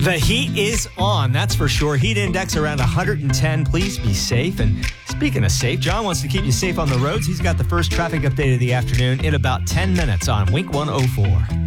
The heat is on, that's for sure. Heat index around 110. Please be safe. And speaking of safe, John wants to keep you safe on the roads. He's got the first traffic update of the afternoon in about 10 minutes on Wink 104.